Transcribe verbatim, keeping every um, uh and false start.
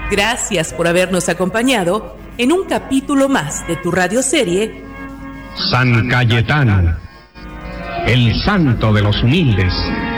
Gracias por habernos acompañado en un capítulo más de tu radioserie San Cayetano, el santo de los humildes.